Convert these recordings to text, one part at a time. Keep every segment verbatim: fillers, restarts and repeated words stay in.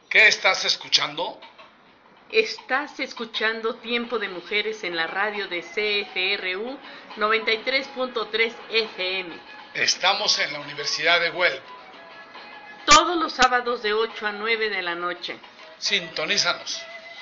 ¿Qué estás escuchando? Estás escuchando Tiempo de Mujeres en la radio de C F R U noventa y tres punto tres F M. Estamos en la Universidad de Guelph. Todos los sábados de ocho a nueve de la noche. Sintonízanos.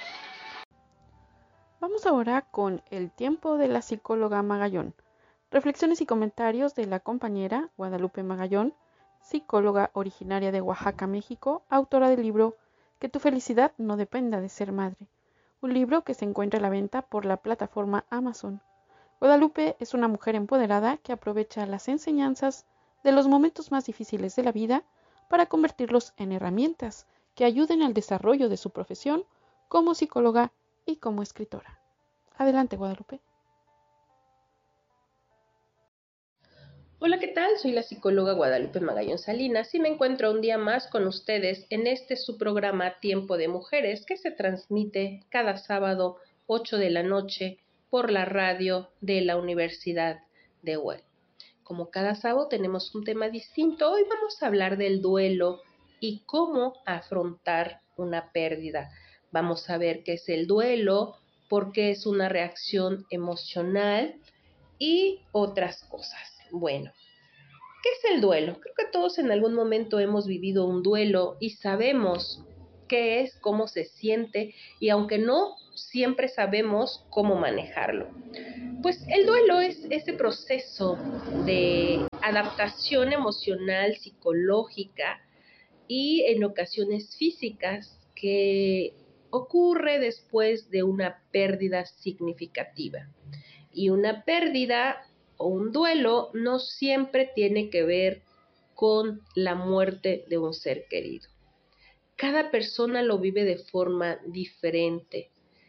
Vamos ahora con el tiempo de la psicóloga Magallón. Reflexiones y comentarios de la compañera Guadalupe Magallón, psicóloga originaria de Oaxaca, México, autora del libro Que tu felicidad no dependa de ser madre, un libro que se encuentra a la venta por la plataforma Amazon. Guadalupe es una mujer empoderada que aprovecha las enseñanzas de los momentos más difíciles de la vida para convertirlos en herramientas que ayuden al desarrollo de su profesión como psicóloga y como escritora. Adelante, Guadalupe. Hola, ¿qué tal? Soy la psicóloga Guadalupe Magallón Salinas y me encuentro un día más con ustedes en este su programa Tiempo de Mujeres que se transmite cada sábado ocho de la noche por la radio de la Universidad de Guelph. Como cada sábado tenemos un tema distinto, hoy vamos a hablar del duelo y cómo afrontar una pérdida. Vamos a ver qué es el duelo, por qué es una reacción emocional y otras cosas. Bueno, ¿qué es el duelo? Creo que todos en algún momento hemos vivido un duelo y sabemos qué es, cómo se siente y aunque no siempre sabemos cómo manejarlo. Pues el duelo es ese proceso de adaptación emocional, psicológica y en ocasiones físicas que ocurre después de una pérdida significativa. Y una pérdida o un duelo no siempre tiene que ver con la muerte de un ser querido. Cada persona lo vive de forma diferente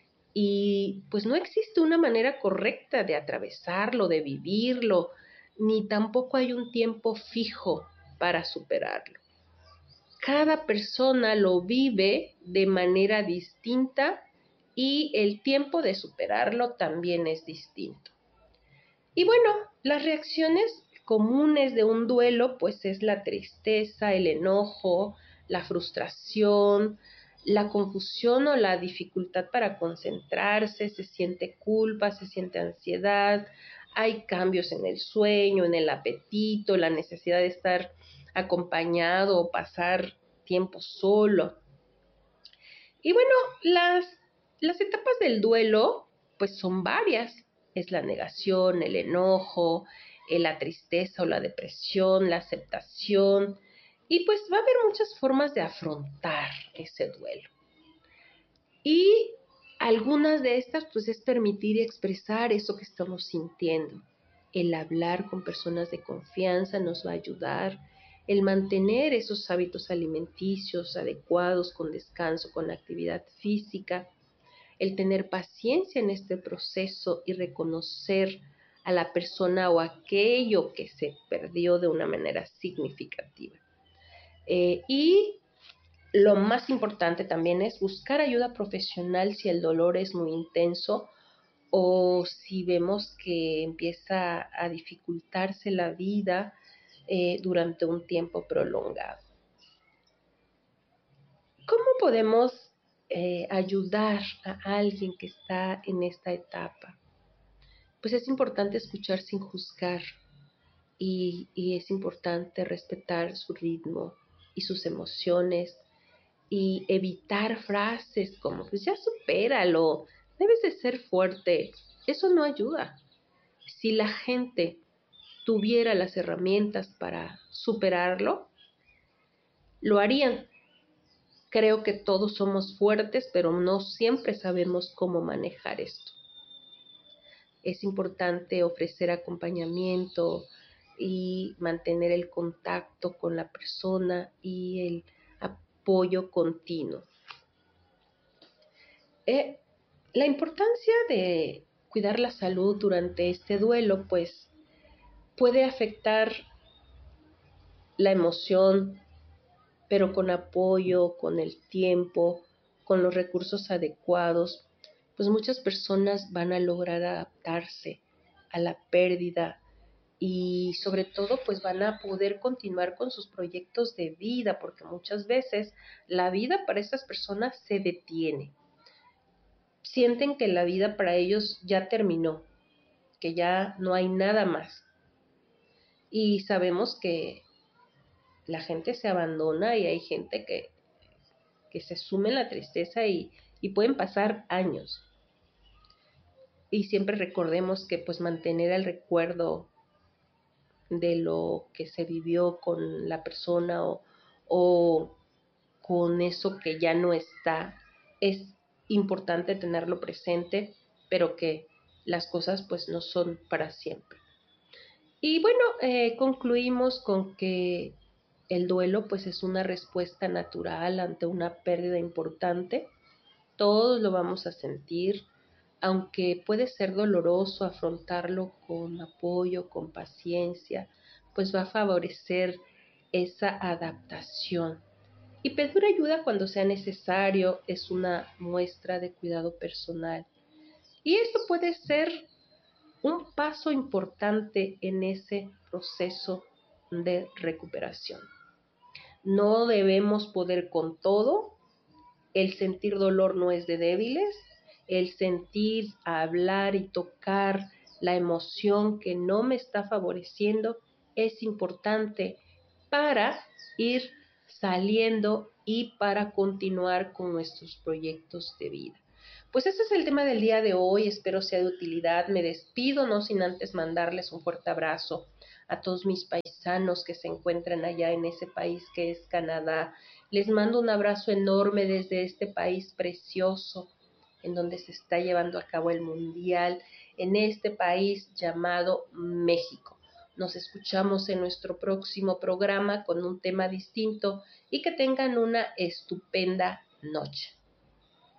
y pues no existe una manera correcta de atravesarlo, de vivirlo, ni tampoco hay un tiempo fijo para superarlo. Cada persona lo vive de manera distinta y el tiempo de superarlo también es distinto. Y bueno, las reacciones comunes de un duelo pues es la tristeza, el enojo, la frustración, la confusión o la dificultad para concentrarse, se siente culpa, se siente ansiedad, hay cambios en el sueño, en el apetito, la necesidad de estar acompañado o pasar tiempo solo. Y bueno, las, las etapas del duelo pues son varias. Es la negación, el enojo, la tristeza o la depresión, la aceptación. Y pues va a haber muchas formas de afrontar ese duelo. Y algunas de estas pues es permitir y expresar eso que estamos sintiendo. El hablar con personas de confianza nos va a ayudar. El mantener esos hábitos alimenticios adecuados con descanso, con actividad física. El tener paciencia en este proceso y reconocer a la persona o aquello que se perdió de una manera significativa. Eh, y lo más importante también es buscar ayuda profesional si el dolor es muy intenso o si vemos que empieza a dificultarse la vida eh, durante un tiempo prolongado. ¿Cómo podemos eh, ayudar a alguien que está en esta etapa? Pues es importante escuchar sin juzgar y, y es importante respetar su ritmo y sus emociones y evitar frases como pues ya supéralo, debes de ser fuerte. Eso no ayuda. Si la gente tuviera las herramientas para superarlo, lo harían. Creo que todos somos fuertes, pero no siempre sabemos cómo manejar esto. Es importante ofrecer acompañamiento y mantener el contacto con la persona y el apoyo continuo. Eh, la importancia de cuidar la salud durante este duelo, pues puede afectar la emoción, pero con apoyo, con el tiempo, con los recursos adecuados, pues muchas personas van a lograr adaptarse a la pérdida y sobre todo pues van a poder continuar con sus proyectos de vida, porque muchas veces la vida para estas personas se detiene. Sienten que la vida para ellos ya terminó, que ya no hay nada más. Y sabemos que la gente se abandona y hay gente que, que se sume en la tristeza y, y pueden pasar años. Y siempre recordemos que pues mantener el recuerdo de lo que se vivió con la persona o, o con eso que ya no está, es importante tenerlo presente, pero que las cosas pues no son para siempre. Y bueno, eh, concluimos con que el duelo pues es una respuesta natural ante una pérdida importante. Todos lo vamos a sentir, aunque puede ser doloroso afrontarlo con apoyo, con paciencia, pues va a favorecer esa adaptación. Y pedir ayuda cuando sea necesario es una muestra de cuidado personal. Y esto puede ser un paso importante en ese proceso de recuperación. No debemos poder con todo. El sentir dolor no es de débiles. El sentir, hablar y tocar la emoción que no me está favoreciendo es importante para ir saliendo y para continuar con nuestros proyectos de vida. Pues ese es el tema del día de hoy, espero sea de utilidad. Me despido, no sin antes mandarles un fuerte abrazo a todos mis paisanos que se encuentran allá en ese país que es Canadá. Les mando un abrazo enorme desde este país precioso en donde se está llevando a cabo el Mundial, en este país llamado México. Nos escuchamos en nuestro próximo programa con un tema distinto y que tengan una estupenda noche.